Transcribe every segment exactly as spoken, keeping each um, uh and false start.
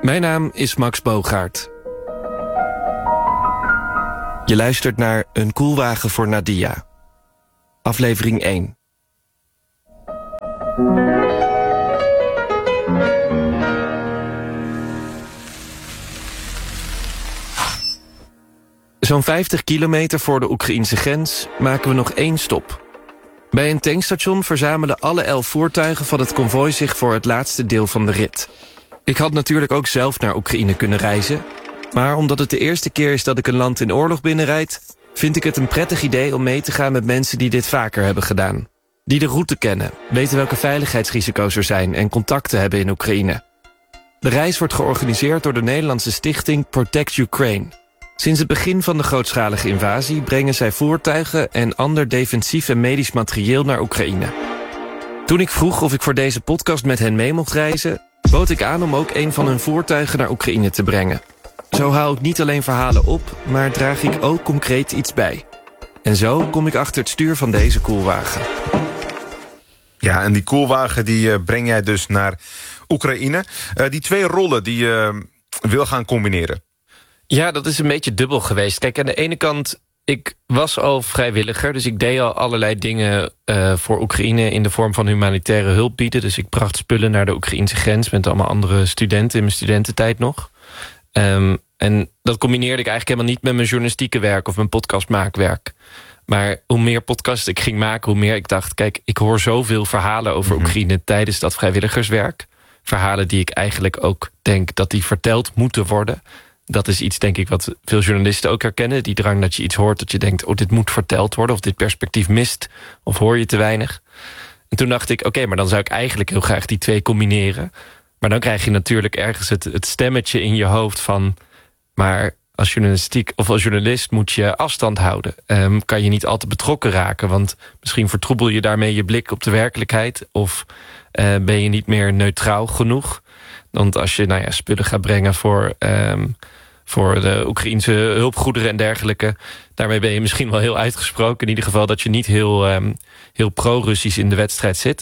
Mijn naam is Max Bogaert. Je luistert naar Een koelwagen voor Nadia. Aflevering één. Zo'n vijftig kilometer voor de Oekraïnse grens maken we nog één stop. Bij een tankstation verzamelen alle elf voertuigen van het konvooi zich voor het laatste deel van de rit. Ik had natuurlijk ook zelf naar Oekraïne kunnen reizen, maar omdat het de eerste keer is dat ik een land in oorlog binnenrijd, vind ik het een prettig idee om mee te gaan met mensen die dit vaker hebben gedaan. Die de route kennen, weten welke veiligheidsrisico's er zijn en contacten hebben in Oekraïne. De reis wordt georganiseerd door de Nederlandse stichting Protect Ukraine. Sinds het begin van de grootschalige invasie brengen zij voertuigen en ander defensief en medisch materieel naar Oekraïne. Toen ik vroeg of ik voor deze podcast met hen mee mocht reizen, bood ik aan om ook een van hun voertuigen naar Oekraïne te brengen. Zo hou ik niet alleen verhalen op, maar draag ik ook concreet iets bij. En zo kom ik achter het stuur van deze koelwagen. Ja, en die koelwagen die uh, breng jij dus naar Oekraïne. Uh, die twee rollen die je uh, wil gaan combineren. Ja, dat is een beetje dubbel geweest. Kijk, aan de ene kant, ik was al vrijwilliger, dus ik deed al allerlei dingen uh, voor Oekraïne in de vorm van humanitaire hulp bieden. Dus ik bracht spullen naar de Oekraïnse grens met allemaal andere studenten in mijn studententijd nog. Um, en dat combineerde ik eigenlijk helemaal niet met mijn journalistieke werk of mijn podcastmaakwerk. Maar hoe meer podcasts ik ging maken, hoe meer ik dacht, kijk, ik hoor zoveel verhalen over mm-hmm. Oekraïne tijdens dat vrijwilligerswerk. Verhalen die ik eigenlijk ook denk dat die verteld moeten worden. Dat is iets, denk ik, wat veel journalisten ook herkennen. Die drang dat je iets hoort dat je denkt, oh, dit moet verteld worden, of dit perspectief mist, of hoor je te weinig. En toen dacht ik, oké, okay, maar dan zou ik eigenlijk heel graag die twee combineren. Maar dan krijg je natuurlijk ergens het, het stemmetje in je hoofd van, maar als journalistiek of als journalist moet je afstand houden. Um, kan je niet altijd betrokken raken, want misschien vertroebel je daarmee je blik op de werkelijkheid, of uh, ben je niet meer neutraal genoeg. Want als je nou ja, spullen gaat brengen voor, um, voor de Oekraïnse hulpgoederen en dergelijke, daarmee ben je misschien wel heel uitgesproken. In ieder geval dat je niet heel, um, heel pro-Russisch in de wedstrijd zit.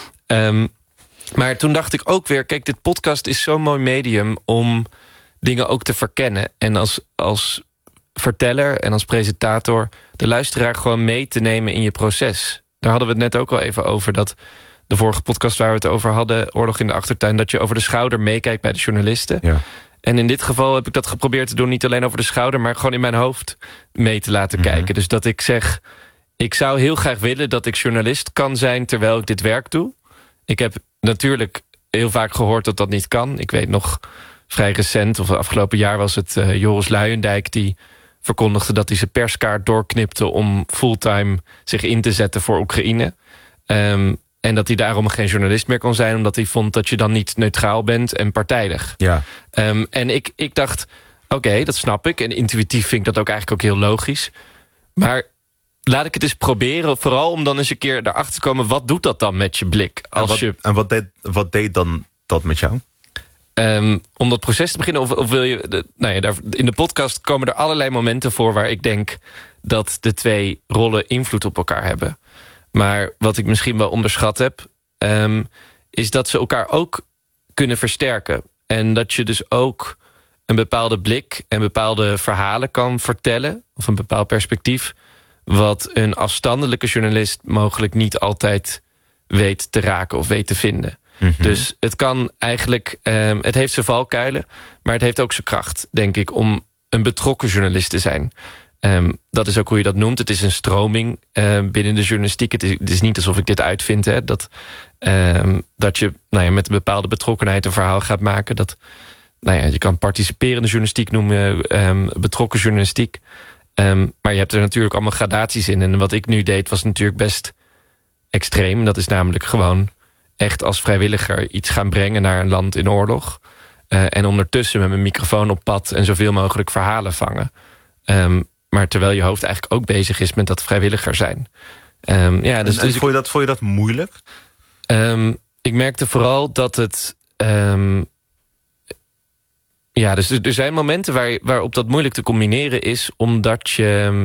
Um, maar toen dacht ik ook weer, kijk, dit podcast is zo'n mooi medium om dingen ook te verkennen. En als, als verteller en als presentator de luisteraar gewoon mee te nemen in je proces. Daar hadden we het net ook al even over, dat de vorige podcast waar we het over hadden, Oorlog in de Achtertuin, dat je over de schouder meekijkt bij de journalisten. Ja. En in dit geval heb ik dat geprobeerd te doen, niet alleen over de schouder, maar gewoon in mijn hoofd mee te laten mm-hmm. kijken. Dus dat ik zeg, ik zou heel graag willen dat ik journalist kan zijn terwijl ik dit werk doe. Ik heb natuurlijk heel vaak gehoord dat dat niet kan. Ik weet nog vrij recent, of afgelopen jaar was het uh, Joris Luijendijk die verkondigde dat hij zijn perskaart doorknipte om fulltime zich in te zetten voor Oekraïne. Um, En dat hij daarom geen journalist meer kon zijn, omdat hij vond dat je dan niet neutraal bent en partijdig. Ja. Um, en ik, ik dacht, oké, okay, dat snap ik. En intuïtief vind ik dat ook eigenlijk ook heel logisch. Maar laat ik het eens proberen, vooral om dan eens een keer erachter te komen, wat doet dat dan met je blik? Als en wat, je, en wat, deed, wat deed dan dat met jou? Um, om dat proces te beginnen, of, of wil je, de, nou ja, daar, in de podcast komen er allerlei momenten voor waar ik denk dat de twee rollen invloed op elkaar hebben. Maar wat ik misschien wel onderschat heb, um, is dat ze elkaar ook kunnen versterken. En dat je dus ook een bepaalde blik en bepaalde verhalen kan vertellen, of een bepaald perspectief, wat een afstandelijke journalist mogelijk niet altijd weet te raken of weet te vinden. Mm-hmm. Dus het kan eigenlijk, um, het heeft zijn valkuilen, maar het heeft ook zijn kracht, denk ik, om een betrokken journalist te zijn. Um, dat is ook hoe je dat noemt. Het is een stroming uh, binnen de journalistiek. Het is, het is niet alsof ik dit uitvind. Hè, dat, um, dat je nou ja, met een bepaalde betrokkenheid een verhaal gaat maken. Dat, nou ja, je kan participerende journalistiek noemen, um, betrokken journalistiek. Um, maar je hebt er natuurlijk allemaal gradaties in. En wat ik nu deed was natuurlijk best extreem. Dat is namelijk gewoon echt als vrijwilliger iets gaan brengen naar een land in oorlog. Uh, en ondertussen met mijn microfoon op pad en zoveel mogelijk verhalen vangen. Um, Maar terwijl je hoofd eigenlijk ook bezig is met dat vrijwilliger zijn. Um, ja, dus, en, en dus vond, je dat, vond je dat moeilijk? Um, ik merkte vooral dat het Um, ja, dus er zijn momenten waar, waarop dat moeilijk te combineren is, omdat je,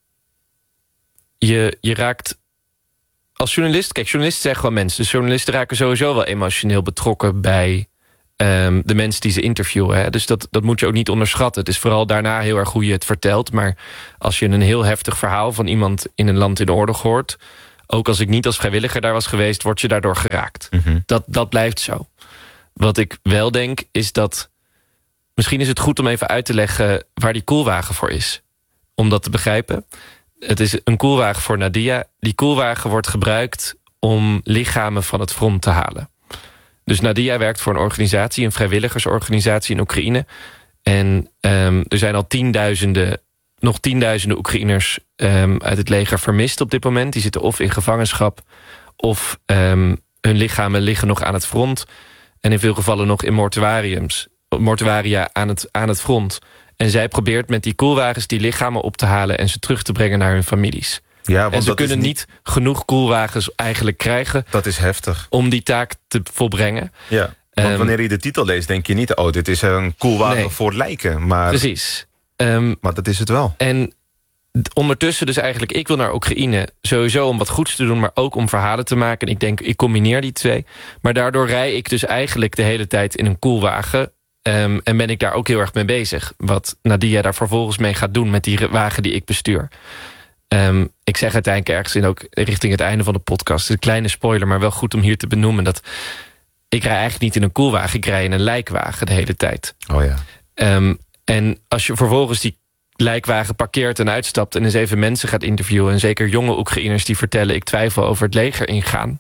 je, je raakt als journalist, kijk, journalisten zijn gewoon mensen, dus journalisten raken sowieso wel emotioneel betrokken bij um, de mensen die ze interviewen. Hè. Dus dat, dat moet je ook niet onderschatten. Het is vooral daarna heel erg hoe je het vertelt. Maar als je een heel heftig verhaal van iemand in een land in oorlog hoort, ook als ik niet als vrijwilliger daar was geweest, word je daardoor geraakt. Mm-hmm. Dat, dat blijft zo. Wat ik wel denk, is dat misschien is het goed om even uit te leggen waar die koelwagen voor is. Om dat te begrijpen. Het is een koelwagen voor Nadia. Die koelwagen wordt gebruikt om lichamen van het front te halen. Dus Nadia werkt voor een organisatie, een vrijwilligersorganisatie in Oekraïne. En um, er zijn al tienduizenden, nog tienduizenden Oekraïners um, uit het leger vermist op dit moment. Die zitten of in gevangenschap, of um, hun lichamen liggen nog aan het front. En in veel gevallen nog in mortuariums, mortuaria aan het, aan het front. En zij probeert met die koelwagens die lichamen op te halen en ze terug te brengen naar hun families. Ja, want en ze kunnen niet... niet genoeg koelwagens eigenlijk krijgen. Dat is heftig. Om die taak te volbrengen. Ja, want um, wanneer je de titel leest, denk je niet, oh, dit is een koelwagen nee. voor lijken. Maar, precies. Um, maar dat is het wel. En ondertussen dus eigenlijk, ik wil naar Oekraïne sowieso om wat goeds te doen, maar ook om verhalen te maken. En ik denk, ik combineer die twee. Maar daardoor rij ik dus eigenlijk de hele tijd in een koelwagen. Um, en ben ik daar ook heel erg mee bezig. Wat Nadia daar vervolgens mee gaat doen met die wagen die ik bestuur. Um, ik zeg uiteindelijk ergens in ook richting het einde van de podcast. Het is een kleine spoiler, maar wel goed om hier te benoemen. Dat ik rij eigenlijk niet in een koelwagen. Ik rij in een lijkwagen de hele tijd. Oh ja. Um, en als je vervolgens die lijkwagen parkeert en uitstapt en eens even mensen gaat interviewen, en zeker jonge Oekraïners die vertellen, ik twijfel over het leger ingaan.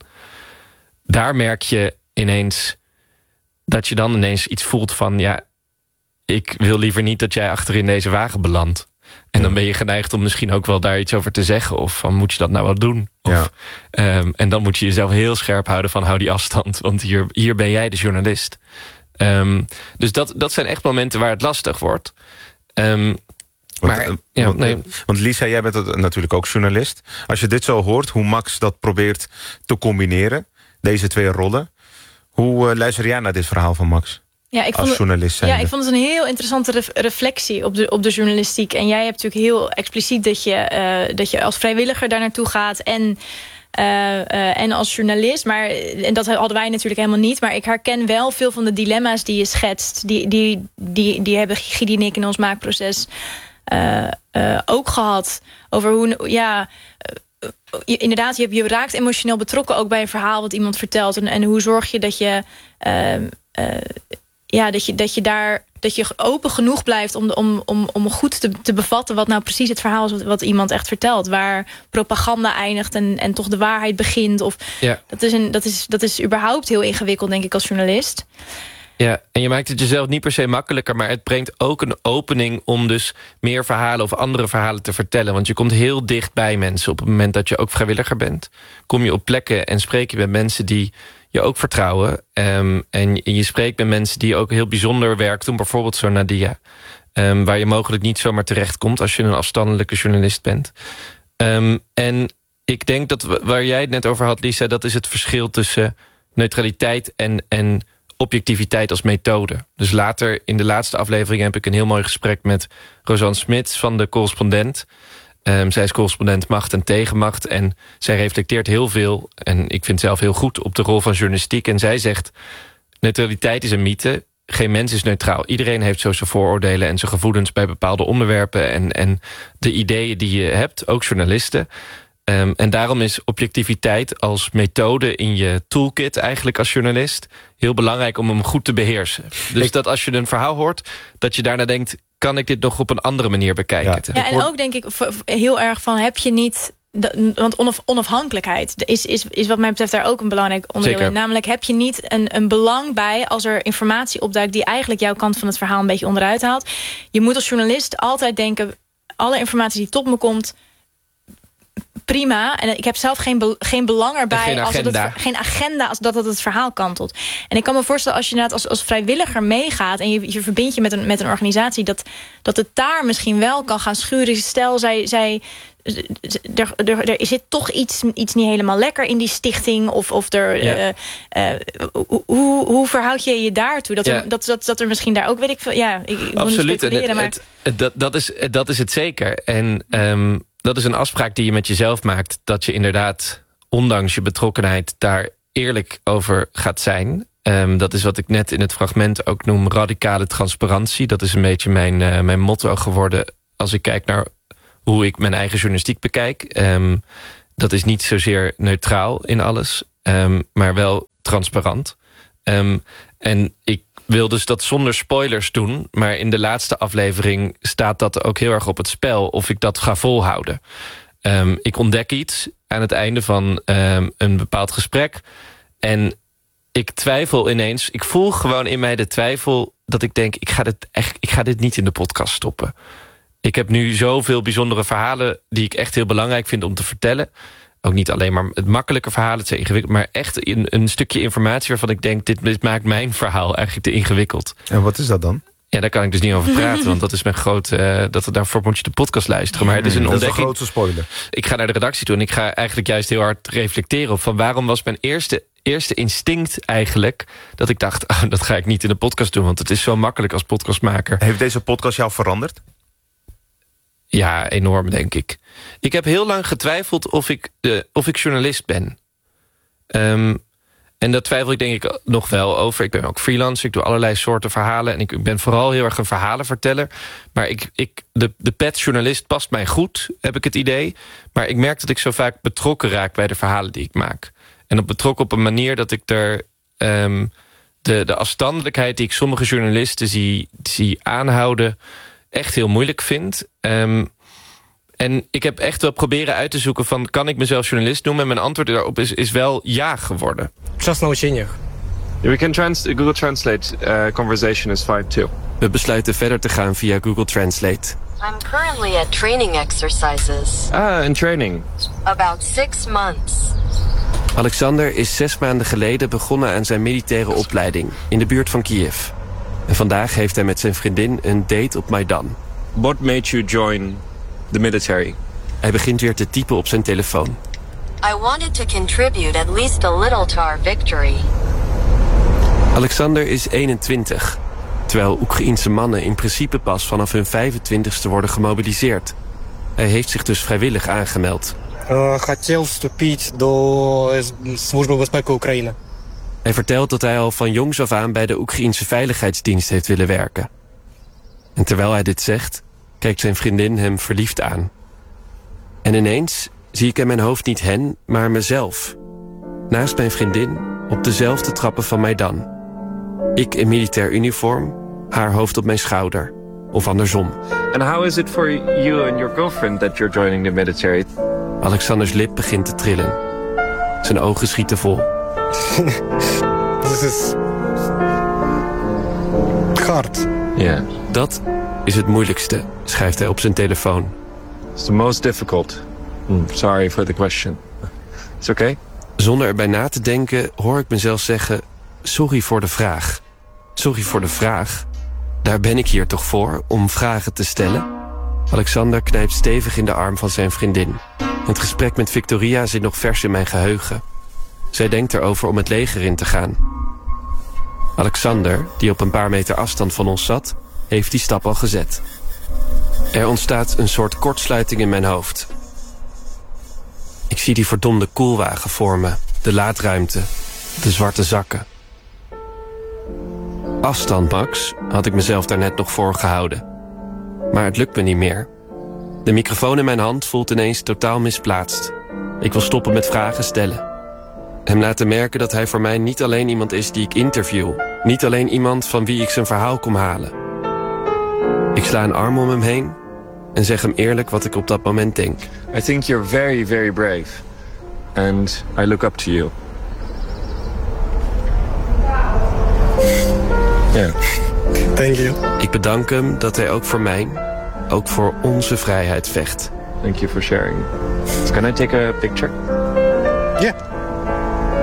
Daar merk je ineens dat je dan ineens iets voelt van, ja, ik wil liever niet dat jij achter in deze wagen belandt. En dan ben je geneigd om misschien ook wel daar iets over te zeggen. Of van, moet je dat nou wel doen? Of, ja. um, en dan moet je jezelf heel scherp houden van, hou die afstand. Want hier, hier ben jij de journalist. Um, dus dat, dat zijn echt momenten waar het lastig wordt. Um, want, maar, uh, ja, want, nee. want Lisa, jij bent natuurlijk ook journalist. Als je dit zo hoort, hoe Max dat probeert te combineren, deze twee rollen. Hoe uh, luister jij naar dit verhaal van Max? Ja, ik als vond journalist het, ja, ik vond het een heel interessante ref, reflectie op de, op de journalistiek. En jij hebt natuurlijk heel expliciet dat je, uh, dat je als vrijwilliger daar naartoe gaat en, uh, uh, en als journalist. Maar, en dat hadden wij natuurlijk helemaal niet. Maar ik herken wel veel van de dilemma's die je schetst. Die, die, die, die hebben Gidi en ik in ons maakproces uh, uh, ook gehad. Over hoe, ja... Uh, je, inderdaad, je, je raakt emotioneel betrokken ook bij een verhaal wat iemand vertelt. En, en hoe zorg je dat je... Uh, uh, Ja, dat je, dat je daar dat je open genoeg blijft om, om, om, om goed te, te bevatten wat nou precies het verhaal is wat, wat iemand echt vertelt. Waar propaganda eindigt en, en toch de waarheid begint. Of, ja. dat, is een, dat, is, dat is überhaupt heel ingewikkeld, denk ik, als journalist. Ja, en je maakt het jezelf niet per se makkelijker, maar het brengt ook een opening om dus meer verhalen of andere verhalen te vertellen. Want je komt heel dicht bij mensen op het moment dat je ook vrijwilliger bent. Kom je op plekken en spreek je met mensen die je ook vertrouwen. Um, en je spreekt met mensen die ook heel bijzonder werk doen. Bijvoorbeeld zo Nadia. Um, waar je mogelijk niet zomaar terecht komt als je een afstandelijke journalist bent. Um, en ik denk dat waar jij het net over had, Lisa, dat is het verschil tussen neutraliteit en, en objectiviteit als methode. Dus later in de laatste aflevering heb ik een heel mooi gesprek met Rosanne Smits van de Correspondent. Um, zij is correspondent macht en tegenmacht. En zij reflecteert heel veel, en ik vind zelf heel goed, op de rol van journalistiek. En zij zegt, neutraliteit is een mythe. Geen mens is neutraal. Iedereen heeft zo zijn vooroordelen en zijn gevoelens bij bepaalde onderwerpen. En, en de ideeën die je hebt, ook journalisten. Um, en daarom is objectiviteit als methode in je toolkit eigenlijk als journalist heel belangrijk om hem goed te beheersen. Dus ik, dat als je een verhaal hoort, dat je daarna denkt, kan ik dit nog op een andere manier bekijken? Ja, ja en ook denk ik heel erg van, heb je niet... De, want onaf, onafhankelijkheid is, is, is wat mij betreft daar ook een belangrijk onderdeel in. Namelijk, heb je niet een, een belang bij als er informatie opduikt die eigenlijk jouw kant van het verhaal een beetje onderuit haalt. Je moet als journalist altijd denken, alle informatie die tot me komt, prima. En ik heb zelf geen, be, geen belang erbij. Geen agenda. Als het, geen agenda als dat het het verhaal kantelt. En ik kan me voorstellen, als je inderdaad als, als vrijwilliger meegaat en je, je verbindt je met een, met een organisatie, dat, dat het daar misschien wel kan gaan schuren. Stel, zij... zij Er, er, er zit toch iets, iets niet helemaal lekker in die stichting. Of, of er, ja. uh, uh, hoe, hoe verhoud je je daartoe? Dat, ja. er, dat, dat, dat er misschien daar ook, weet ik veel... Ja, ik, ik absoluut. Moet niet het, maar... het, het, dat, dat, is, dat is het zeker. En um, dat is een afspraak die je met jezelf maakt. Dat je inderdaad, ondanks je betrokkenheid, daar eerlijk over gaat zijn. Um, dat is wat ik net in het fragment ook noem radicale transparantie. Dat is een beetje mijn, uh, mijn motto geworden als ik kijk naar hoe ik mijn eigen journalistiek bekijk. Um, dat is niet zozeer neutraal in alles, um, maar wel transparant. Um, en ik wil dus dat zonder spoilers doen, maar in de laatste aflevering staat dat ook heel erg op het spel of ik dat ga volhouden. Um, ik ontdek iets aan het einde van um, een bepaald gesprek en ik twijfel ineens. Ik voel gewoon in mij de twijfel dat ik denk, ik ga dit echt, ik ga dit niet in de podcast stoppen. Ik heb nu zoveel bijzondere verhalen die ik echt heel belangrijk vind om te vertellen. Ook niet alleen maar het makkelijke verhaal, het is ingewikkeld, maar echt een, een stukje informatie waarvan ik denk, dit, dit maakt mijn verhaal eigenlijk te ingewikkeld. En wat is dat dan? Ja, daar kan ik dus niet over praten, want dat is mijn grote. Uh, dat, daarvoor moet je de podcast luisteren. Maar het is een dat ontdekking. is een grootste spoiler. Ik ga naar de redactie toe en ik ga eigenlijk juist heel hard reflecteren op van waarom was mijn eerste, eerste instinct eigenlijk dat ik dacht, oh, dat ga ik niet in de podcast doen, want het is zo makkelijk als podcastmaker. Heeft deze podcast jou veranderd? Ja, enorm, denk ik. Ik heb heel lang getwijfeld of ik, uh, of ik journalist ben. Um, en dat twijfel ik denk ik nog wel over. Ik ben ook freelancer, ik doe allerlei soorten verhalen en ik ben vooral heel erg een verhalenverteller. Maar ik, ik, de, de pet journalist past mij goed, heb ik het idee. Maar ik merk dat ik zo vaak betrokken raak bij de verhalen die ik maak. En dat betrokken op een manier dat ik er um, de, de afstandelijkheid die ik sommige journalisten zie, zie aanhouden echt heel moeilijk vind. Um, en ik heb echt wel proberen uit te zoeken van, kan ik mezelf journalist noemen? En mijn antwoord daarop is, is wel ja geworden. Час на учениях. We can trans Google Translate uh, conversation is fine too. We besluiten verder te gaan via Google Translate. I'm currently at training exercises. Ah, in training. About six months. Alexander is zes maanden geleden begonnen aan zijn militaire opleiding in de buurt van Kiev. En vandaag heeft hij met zijn vriendin een date op Maidan. What made you join the military? Hij begint weer te typen op zijn telefoon. I wanted to contribute at least a little to our victory. Alexander is eenentwintig, terwijl Oekraïense mannen in principe pas vanaf hun vijfentwintigste worden gemobiliseerd. Hij heeft zich dus vrijwillig aangemeld. Хотел вступить до Служби безпеки України. Hij vertelt dat hij al van jongs af aan bij de Oekraïense Veiligheidsdienst heeft willen werken. En terwijl hij dit zegt, kijkt zijn vriendin hem verliefd aan. En ineens zie ik in mijn hoofd niet hen, maar mezelf. Naast mijn vriendin, op dezelfde trappen van Maidan. Ik in militair uniform, haar hoofd op mijn schouder. Of andersom. And how is it for you and your girlfriend that you're joining the military? Alexanders lip begint te trillen. Zijn ogen schieten vol. This is hard. Yeah. Dat is het moeilijkste, schrijft hij op zijn telefoon. It's the most difficult. Mm, sorry for the question. It's okay? Zonder erbij na te denken hoor ik mezelf zeggen, sorry voor de vraag. Sorry voor de vraag. Daar ben ik hier toch voor, om vragen te stellen? Alexander knijpt stevig in de arm van zijn vriendin. Het gesprek met Victoria zit nog vers in mijn geheugen. Zij denkt erover om het leger in te gaan. Alexander, die op een paar meter afstand van ons zat, heeft die stap al gezet. Er ontstaat een soort kortsluiting in mijn hoofd. Ik zie die verdomde koelwagen voor me, de laadruimte, de zwarte zakken. Afstand, Max, had ik mezelf daarnet nog voorgehouden. Maar het lukt me niet meer. De microfoon in mijn hand voelt ineens totaal misplaatst. Ik wil stoppen met vragen stellen. Hem laten merken dat hij voor mij niet alleen iemand is die ik interview. Niet alleen iemand van wie ik zijn verhaal kom halen. Ik sla een arm om hem heen en zeg hem eerlijk wat ik op dat moment denk. I think you're very, very brave. And I look up to you. Yeah. Thank you. Ik bedank hem dat hij ook voor mij, ook voor onze vrijheid vecht. Thank you for sharing. Can I take a picture? Yeah.